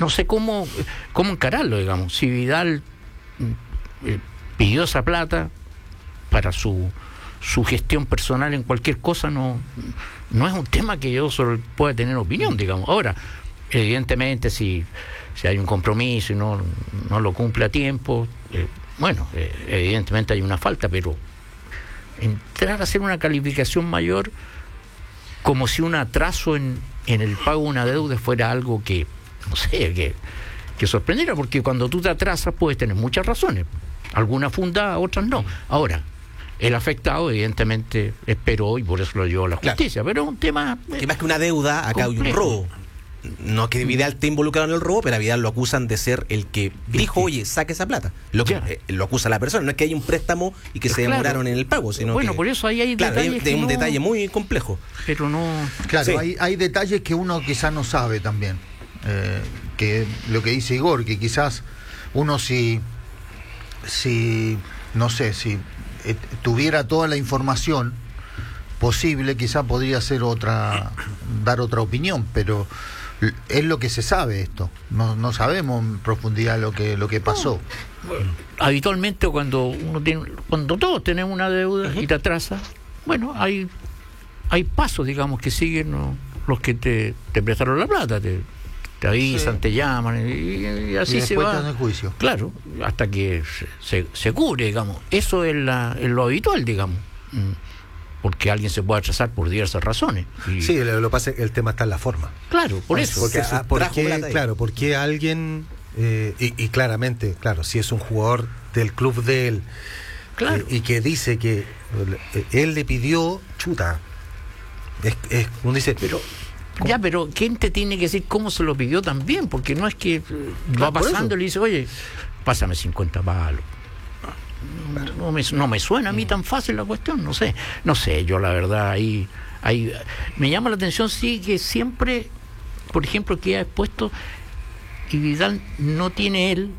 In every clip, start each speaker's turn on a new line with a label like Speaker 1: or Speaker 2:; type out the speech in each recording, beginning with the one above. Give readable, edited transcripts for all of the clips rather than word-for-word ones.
Speaker 1: no sé cómo encararlo, digamos. Si Vidal pidió esa plata para su gestión personal en cualquier cosa, no es un tema que yo solo pueda tener opinión, digamos. Ahora, evidentemente, si hay un compromiso y no lo cumple a tiempo, evidentemente hay una falta, pero entrar a hacer una calificación mayor como si un atraso en el pago de una deuda fuera algo que, no sé, que sorprendiera, porque cuando tú te atrasas puedes tener muchas razones, algunas fundadas, otras no. Ahora, el afectado evidentemente esperó y por eso lo llevó a la justicia, claro. Pero es un tema
Speaker 2: que más que una deuda, acá hay un robo. No que Vidal esté involucrado en el robo, pero a Vidal lo acusan de ser el que dijo, oye, saque esa plata. Lo acusa la persona, no es que haya un préstamo y que se demoraron en el pago, sino que,
Speaker 1: por eso ahí hay detalles
Speaker 2: de un detalle muy complejo.
Speaker 1: Pero no...
Speaker 3: Claro, hay detalles que uno quizás no sabe también. Que lo que dice Igor, que quizás uno si no sé, si tuviera toda la información posible, quizás podría dar otra opinión, pero es lo que se sabe esto. No sabemos en profundidad lo que pasó.
Speaker 1: Habitualmente cuando todos tenemos una deuda y te atrasa, hay pasos, digamos, que siguen los que te prestaron la plata, te avisan, te llaman y así se va
Speaker 3: en el juicio.
Speaker 1: Claro, hasta que se cubre, digamos. Eso es lo habitual, digamos. Porque alguien se puede atrasar por diversas razones.
Speaker 4: Sí, lo que pasa es que el tema está en la forma.
Speaker 1: Claro, por eso.
Speaker 4: Porque alguien, y claramente, claro, si es un jugador del club de él, claro, y que dice que él le pidió, chuta, es uno dice, pero
Speaker 1: ¿quién te tiene que decir cómo se lo pidió también? Porque no es que va pasando y le dice, oye, pásame 50 palos. No me suena a mí tan fácil la cuestión, no sé, yo la verdad ahí me llama la atención, sí, que siempre, por ejemplo, queda expuesto y Vidal no tiene él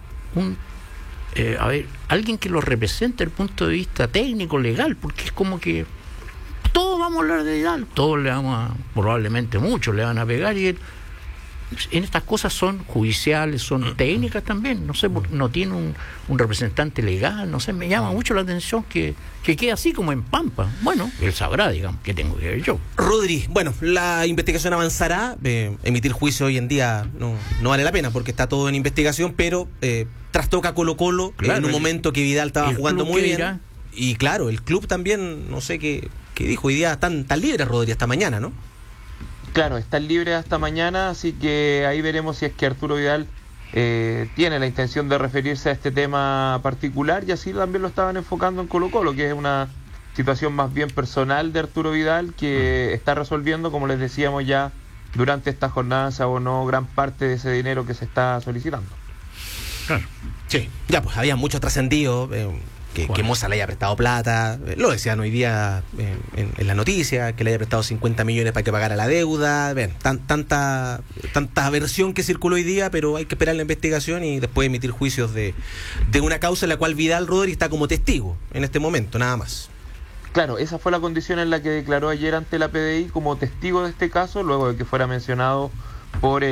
Speaker 1: alguien que lo represente desde el punto de vista técnico, legal, porque es como que todos vamos a hablar de Vidal, todos probablemente muchos le van a pegar, y él en estas cosas son judiciales, son técnicas también, no sé, no tiene un representante legal, no sé, me llama mucho la atención que quede así como en pampa. Bueno, él sabrá, digamos, qué tengo que ver yo.
Speaker 2: Rodri, la investigación avanzará, emitir juicio hoy en día no vale la pena porque está todo en investigación, pero trastoca Colo-Colo, claro, en un momento que Vidal estaba jugando muy bien. Dirá. Y claro, el club también, no sé qué dijo, hoy día están libres, Rodri, hasta mañana, ¿no?
Speaker 5: Claro, están libres hasta mañana, así que ahí veremos si es que Arturo Vidal tiene la intención de referirse a este tema particular, y así también lo estaban enfocando en Colo-Colo, que es una situación más bien personal de Arturo Vidal que está resolviendo, como les decíamos ya, durante esta jornada se abonó gran parte de ese dinero que se está solicitando.
Speaker 2: Claro. Sí, ya pues había mucho trascendido. Que Moza le haya prestado plata, lo decían hoy día en la noticia, que le haya prestado 50 millones para que pagara la deuda, tanta versión que circuló hoy día, pero hay que esperar la investigación y después emitir juicios de una causa en la cual Vidal Rodri está como testigo en este momento, nada más.
Speaker 5: Claro, esa fue la condición en la que declaró ayer ante la PDI como testigo de este caso, luego de que fuera mencionado por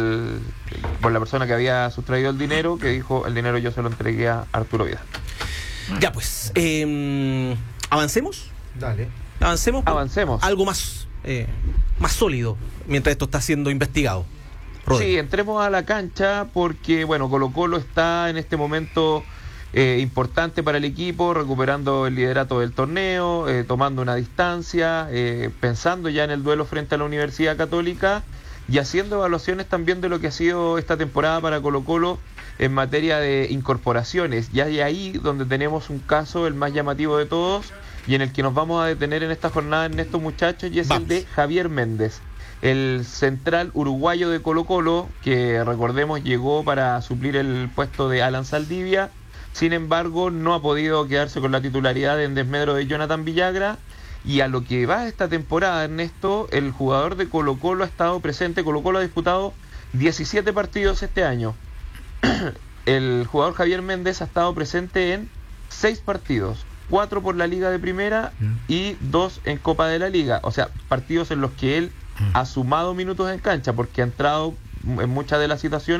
Speaker 5: la persona que había sustraído el dinero, que dijo, el dinero yo se lo entregué a Arturo Vidal.
Speaker 2: Ya pues, ¿avancemos?
Speaker 3: Dale.
Speaker 2: Avancemos. Algo más sólido, mientras esto está siendo investigado. Rodri.
Speaker 5: Sí, entremos a la cancha porque, Colo-Colo está en este momento importante para el equipo, recuperando el liderato del torneo, tomando una distancia, pensando ya en el duelo frente a la Universidad Católica y haciendo evaluaciones también de lo que ha sido esta temporada para Colo-Colo en materia de incorporaciones. Ya hay ahí donde tenemos un caso, el más llamativo de todos, y en el que nos vamos a detener en esta jornada, en estos muchachos, y es el de Javier Méndez, el central uruguayo de Colo-Colo, que recordemos llegó para suplir el puesto de Alan Saldivia. Sin embargo, no ha podido quedarse con la titularidad en desmedro de Jonathan Villagra, y a lo que va esta temporada, Ernesto, el jugador de Colo-Colo ha estado presente. Colo-Colo ha disputado 17 partidos este año. El jugador Javier Méndez ha estado presente en 6 partidos, 4 por la Liga de Primera y 2 en Copa de la Liga, o sea, partidos en los que él ha sumado minutos en cancha porque ha entrado en muchas de las situaciones